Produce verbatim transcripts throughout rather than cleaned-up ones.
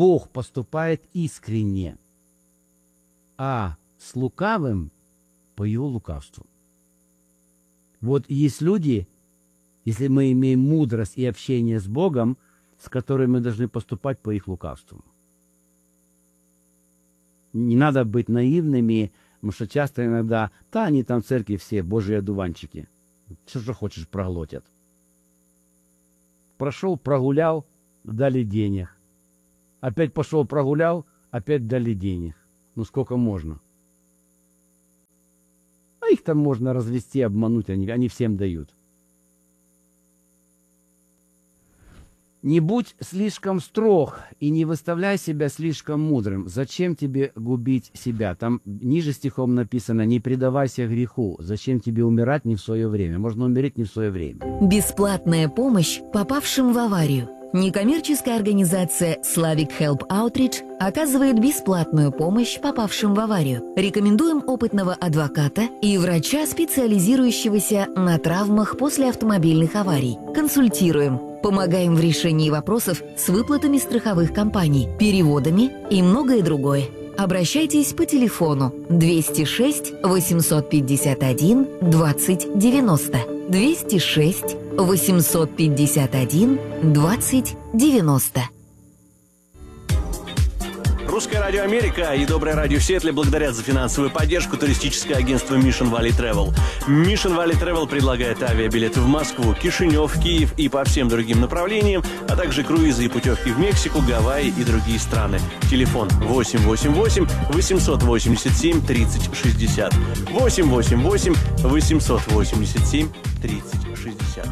Бог поступает искренне, а с лукавым по его лукавству. Вот есть люди, если мы имеем мудрость и общение с Богом, с которыми мы должны поступать по их лукавству. Не надо быть наивными, потому что часто иногда, да, они там в церкви все, божьи одуванчики. Что же хочешь, проглотят. Прошел, прогулял, дали денег. Опять пошел, прогулял, опять дали денег. Ну сколько можно? А их там можно развести, обмануть, они, они всем дают. Не будь слишком строг и не выставляй себя слишком мудрым. Зачем тебе губить себя? Там ниже стихом написано: не предавайся греху. Зачем тебе умирать не в свое время? Можно умереть не в свое время. Бесплатная помощь попавшим в аварию. Некоммерческая организация Slavic Help Outreach оказывает бесплатную помощь попавшим в аварию. Рекомендуем опытного адвоката и врача, специализирующегося на травмах после автомобильных аварий. Консультируем. Помогаем в решении вопросов с выплатами страховых компаний, переводами и многое другое. Обращайтесь по телефону двести шесть восемьсот пятьдесят один двадцать девяносто. двести шесть восемьсот пятьдесят один двадцать девяносто. Русское радио Америка и Доброе радио Сиэтле благодарят за финансовую поддержку туристическое агентство Mission Valley Travel. Mission Valley Travel предлагает авиабилеты в Москву, Кишинев, Киев и по всем другим направлениям, а также круизы и путевки в Мексику, Гавайи и другие страны. Телефон восемь восемь восемь восемьсот восемьдесят семь тридцать шестьдесят. восемь восемь восемь восемьсот восемьдесят семь тридцать шестьдесят.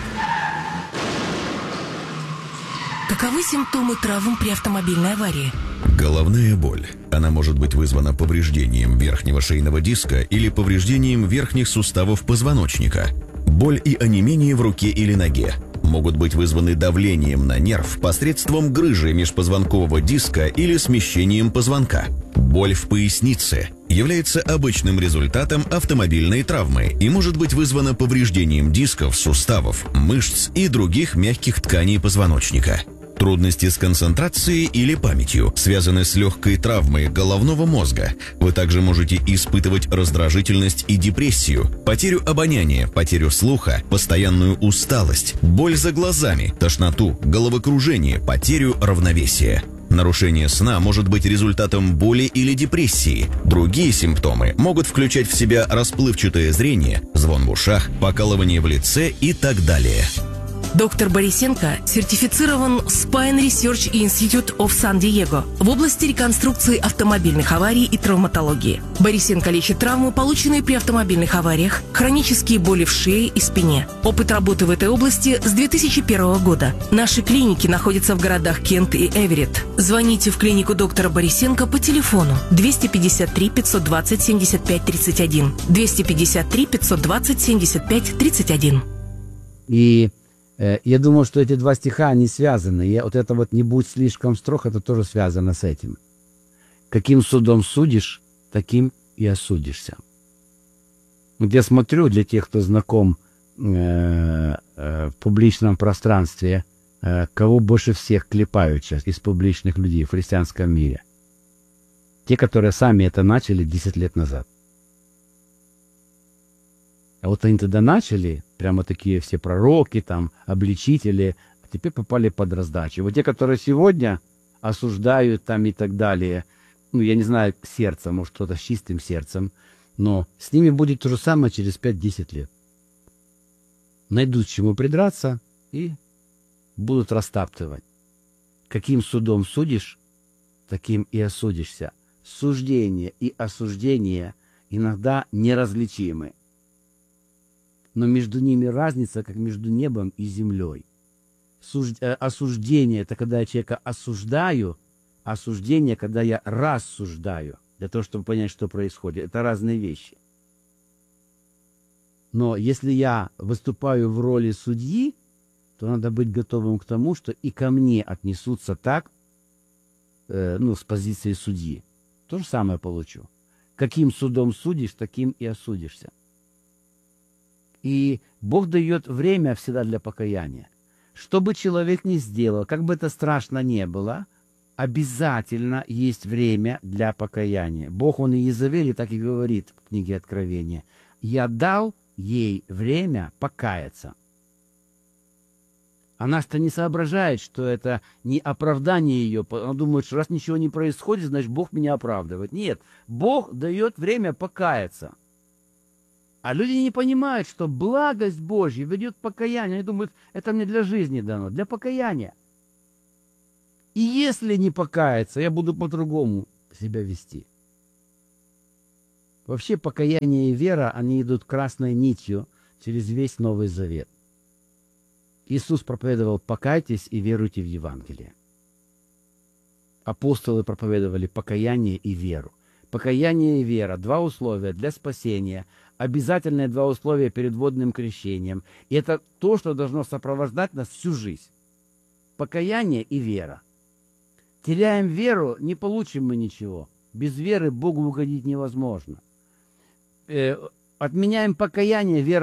Каковы симптомы травм при автомобильной аварии? Головная боль. Она может быть вызвана повреждением верхнего шейного диска или повреждением верхних суставов позвоночника. Боль и онемение в руке или ноге могут быть вызваны давлением на нерв посредством грыжи межпозвонкового диска или смещением позвонка. Боль в пояснице является обычным результатом автомобильной травмы и может быть вызвана повреждением дисков, суставов, мышц и других мягких тканей позвоночника. Трудности с концентрацией или памятью связаны с легкой травмой головного мозга. Вы также можете испытывать раздражительность и депрессию, потерю обоняния, потерю слуха, постоянную усталость, боль за глазами, тошноту, головокружение, потерю равновесия. Нарушение сна может быть результатом боли или депрессии. Другие симптомы могут включать в себя расплывчатое зрение, звон в ушах, покалывание в лице и так далее. Доктор Борисенко сертифицирован Spine Research Institute of San Diego в области реконструкции автомобильных аварий и травматологии. Борисенко лечит травмы, полученные при автомобильных авариях, хронические боли в шее и спине. Опыт работы в этой области с две тысячи первого года. Наши клиники находятся в городах Кент и Эверетт. Звоните в клинику доктора Борисенко по телефону двести пятьдесят три пятьсот двадцать семьдесят пять тридцать один. двести пятьдесят три пятьсот двадцать семьдесят пять тридцать один. И я думаю, что эти два стиха, они связаны. Я, вот это вот «не будь слишком строг», это тоже связано с этим. Каким судом судишь, таким и осудишься. Вот я смотрю, для тех, кто знаком э, э, в публичном пространстве, э, кого больше всех клепают сейчас из публичных людей в христианском мире. Те, которые сами это начали десять лет назад. А вот они тогда начали, прямо такие все пророки, там, обличители, а теперь попали под раздачу. Вот те, которые сегодня осуждают там и так далее, ну, я не знаю, сердцем, может, кто-то с чистым сердцем, но с ними будет то же самое через пять-десять лет. Найдут к чему придраться и будут растаптывать. Каким судом судишь, таким и осудишься. Суждение и осуждение иногда неразличимы. Но между ними разница, как между небом и землей. Суж... Осуждение – это когда я человека осуждаю, а осуждение – когда я рассуждаю, для того, чтобы понять, что происходит. Это разные вещи. Но если я выступаю в роли судьи, то надо быть готовым к тому, что и ко мне отнесутся так, э, ну, с позиции судьи. То же самое получу. Каким судом судишь, таким и осудишься. И Бог дает время всегда для покаяния. Что бы человек ни сделал, как бы это страшно ни было, обязательно есть время для покаяния. Бог, Он и Иезавели так и говорит в книге Откровения. «Я дал ей время покаяться». Она-то не соображает, что это не оправдание ее. Она думает, что раз ничего не происходит, значит, Бог меня оправдывает. Нет, Бог дает время покаяться. А люди не понимают, что благость Божья ведет к покаянию. Они думают, это мне для жизни дано, для покаяния. И если не покаяться, я буду по-другому себя вести. Вообще покаяние и вера, они идут красной нитью через весь Новый Завет. Иисус проповедовал: покайтесь и веруйте в Евангелие. Апостолы проповедовали покаяние и веру. Покаяние и вера – два условия для спасения, обязательные два условия перед водным крещением. И это то, что должно сопровождать нас всю жизнь. Покаяние и вера. Теряем веру, не получим мы ничего. Без веры Богу угодить невозможно. Э, отменяем покаяние, вера